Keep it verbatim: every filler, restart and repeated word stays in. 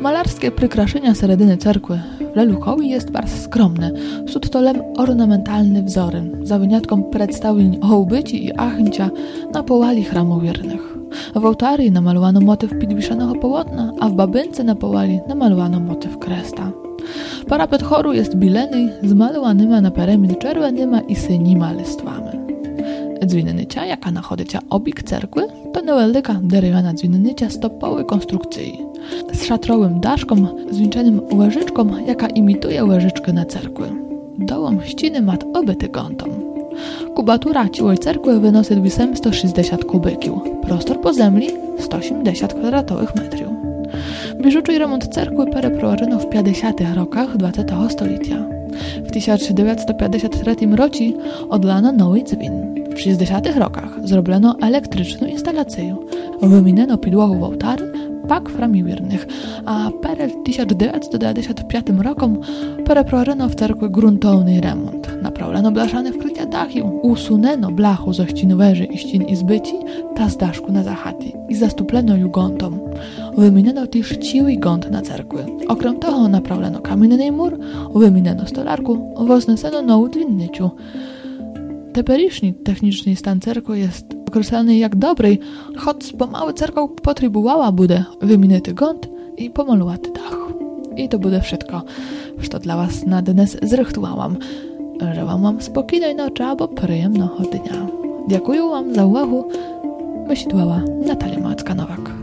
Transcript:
Malarskie przykraszenia seredyny cerkły w Lelukowi jest bardzo skromne. Są to lem ornamentalny wzory, za wyniatką przedstawień hołbyci i achęcia na powali chramowiernych. W ołtarii namalowano motyw Pidwiszanego połotna, a w babynce na powali namalowano motyw kresta. Parapet choru jest bileny z malowanymi na peremie czerwonymi i synima listwami. Dzwinnycia, jaka nachodzicia obik cerkły, to niewielka derewana dzwinnycia stopowej konstrukcji z szatrowym daszką zwieńczonym łyżyczką, jaka imituje łyżyczkę na cerkły. Dołom ściny mat obyty gątom. Kubatura ciłej cerkły wynosi dwieście sześćdziesiąt kubykiów, prostor po zemli sto osiemdziesiąt kwadratowych metrów. Bieżuczy remont cerkły przeprowadzono w pięćdziesiątych rokach dwudziestego stulecia. W tysiąc dziewięćset pięćdziesiątym trzecim roku odlano nowy dzwin. W sześćdziesiątych rokach zrobiono elektryczną instalację. Wymieniono podłogę w ołtarzy, pak framiwiernych, a przed tysiąc dziewięćset dziewięćdziesiątym piątym rokiem przeprowadzono w cerkwi gruntowny remont. Naprawiono blaszane wkrycia dachu, usunęto blachu ze ścin węży i ścin izbyci, ta z daszku na zachaty i zastupleno ją gątom. Wymieniono też ciły gąt na cerkwy. Okrem toho naprawiono kamienny mur, wymieniono stolarku, wzneseno nową dzwinnyciu. Teперішній techniczny stan cerkwy jest określany jak dobry, choć pomału cerkwa potrzebowała bude wymieniony gąt i pomalowaty dach. I to bude wszystko, co dla was na dnes zrychtowałam. Żełam wam spokojnej nocy albo przyjemnego dnia. Dziękuję wam za uwagę. Myślała Natalia Małecka-Nowak.